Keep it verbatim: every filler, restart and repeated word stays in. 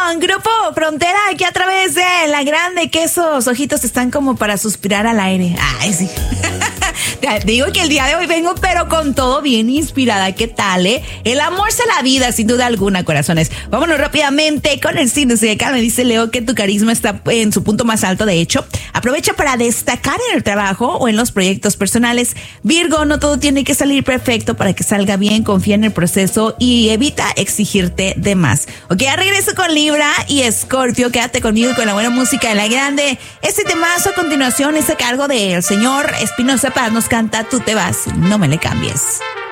con Grupo Frontera aquí a través de La Grande, que esos ojitos están como para suspirar al aire. Ay, sí. Te digo que el día de hoy vengo pero con todo bien inspirada. ¿Qué tal, eh? El amor se la vida, sin duda alguna, corazones. Vámonos rápidamente con el signo zodiacal. Me dice Leo que tu carisma está en su punto más alto. De hecho, aprovecha para destacar en el trabajo o en los proyectos personales. Virgo, no todo tiene que salir perfecto para que salga bien. Confía en el proceso y evita exigirte de más. Ok, ya regreso con Libra y Escorpio. Quédate conmigo y con la buena música de La Grande. Este temazo a continuación es a cargo del señor Espinosa Paz. Nos canta Tú te vas, no me le cambies.